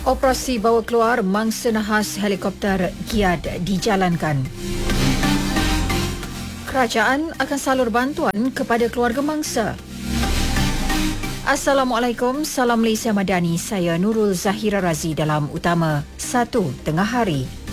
Operasi bawa keluar mangsa nahas helikopter Giat dijalankan. Kerajaan akan salur bantuan kepada keluarga mangsa. Assalamualaikum, salam Malaysia Madani. Saya Nurul Zahira Razi dalam Utama 1 Tengah Hari.